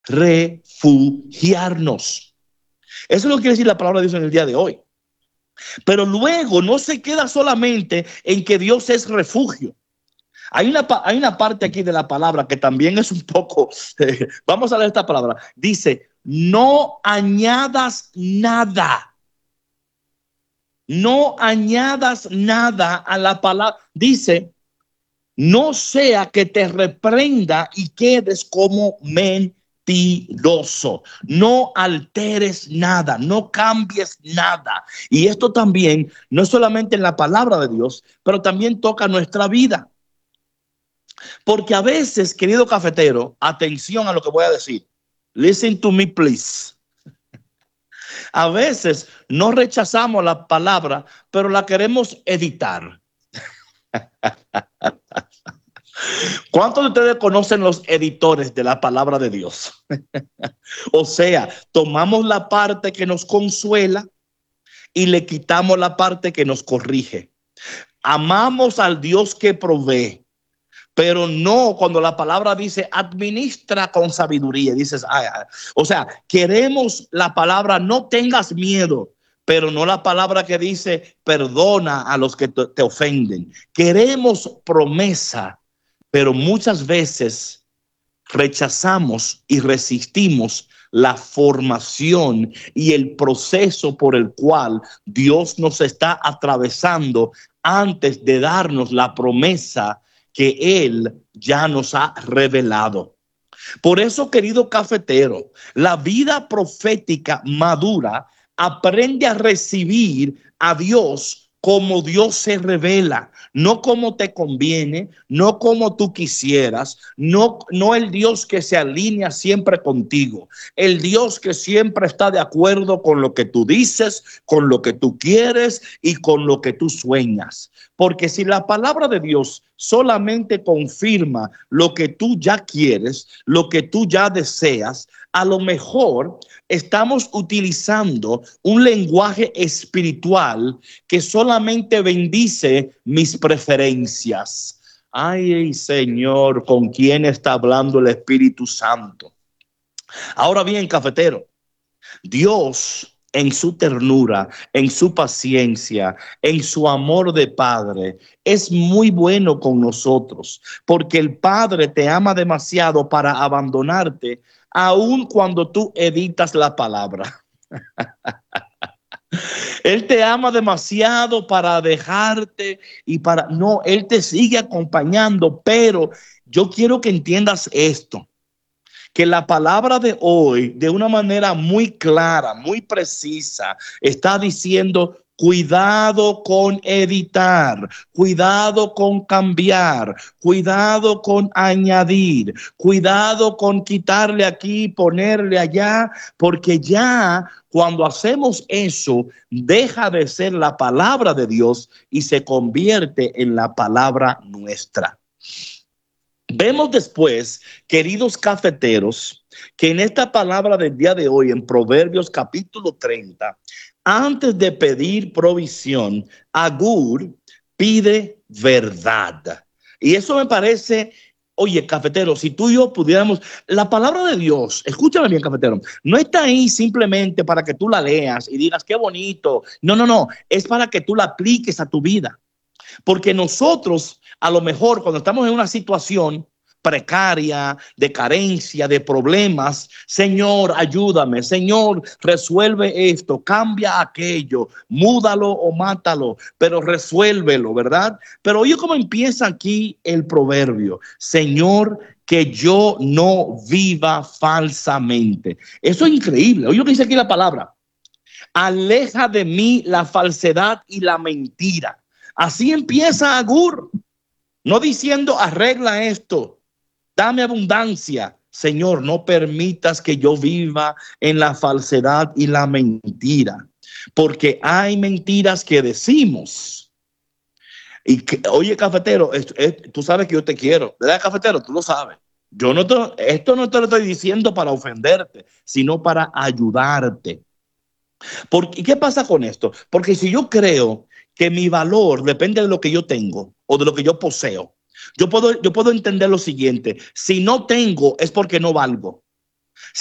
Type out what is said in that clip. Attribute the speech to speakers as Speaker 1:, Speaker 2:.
Speaker 1: refugiarnos. Eso es lo que quiere decir la palabra de Dios en el día de hoy. Pero luego no se queda solamente en que Dios es refugio. Hay una parte aquí de la palabra que también es un poco, vamos a leer esta palabra. Dice, no añadas nada. No añadas nada a la palabra. Dice, no sea que te reprenda y quedes como mentiroso. No alteres nada, no cambies nada. Y esto también, no es solamente en la palabra de Dios, pero también toca nuestra vida. Porque a veces, querido cafetero, atención a lo que voy a decir. Listen to me, please. A veces no rechazamos la palabra, pero la queremos editar. ¿Cuántos de ustedes conocen los editores de la palabra de Dios? O sea, tomamos la parte que nos consuela y le quitamos la parte que nos corrige. Amamos al Dios que provee, pero no cuando la palabra dice administra con sabiduría. Dices, o sea, queremos la palabra no tengas miedo, pero no la palabra que dice perdona a los que te ofenden. Queremos promesa, pero muchas veces rechazamos y resistimos la formación y el proceso por el cual Dios nos está atravesando antes de darnos la promesa que Él ya nos ha revelado. Por eso, querido cafetero, la vida profética madura aprende a recibir a Dios como Dios se revela, no como te conviene, no como tú quisieras, no el Dios que se alinea siempre contigo, el Dios que siempre está de acuerdo con lo que tú dices, con lo que tú quieres y con lo que tú sueñas. Porque si la palabra de Dios solamente confirma lo que tú ya quieres, lo que tú ya deseas, a lo mejor estamos utilizando un lenguaje espiritual que solamente bendice mis preferencias. Ay, Señor, ¿con quién está hablando el Espíritu Santo? Ahora bien, cafetero, Dios en su ternura, en su paciencia, en su amor de padre, es muy bueno con nosotros, porque el Padre te ama demasiado para abandonarte, aun cuando tú editas la palabra. Él te ama demasiado para dejarte y para... No, Él te sigue acompañando, pero yo quiero que entiendas esto. Que la palabra de hoy, de una manera muy clara, muy precisa, está diciendo, cuidado con editar, cuidado con cambiar, cuidado con añadir, cuidado con quitarle aquí, ponerle allá, porque ya cuando hacemos eso, deja de ser la palabra de Dios y se convierte en la palabra nuestra. Vemos después, queridos cafeteros, que en esta palabra del día de hoy, en Proverbios capítulo 30, antes de pedir provisión, Agur pide verdad. Y eso me parece, oye, cafetero, si tú y yo pudiéramos, la palabra de Dios, escúchame bien, cafetero, no está ahí simplemente para que tú la leas y digas qué bonito. No, es para que tú la apliques a tu vida. Porque nosotros, a lo mejor, cuando estamos en una situación precaria, de carencia, de problemas, Señor, ayúdame, Señor, resuelve esto, cambia aquello, múdalo o mátalo, pero resuélvelo, ¿verdad? Pero oye cómo empieza aquí el proverbio, Señor, que yo no viva falsamente. Eso es increíble. Oye lo que dice aquí la palabra, aleja de mí la falsedad y la mentira. Así empieza Agur, no diciendo arregla esto, dame abundancia. Señor, no permitas que yo viva en la falsedad y la mentira, porque hay mentiras que decimos. Y que, oye, cafetero, tú sabes que yo te quiero, ¿verdad, cafetero? Tú lo sabes. Esto no te lo estoy diciendo para ofenderte, sino para ayudarte. ¿Y qué pasa con esto? Porque si yo creo que mi valor depende de lo que yo tengo o de lo que yo poseo, yo puedo entender lo siguiente: si no tengo es porque no valgo.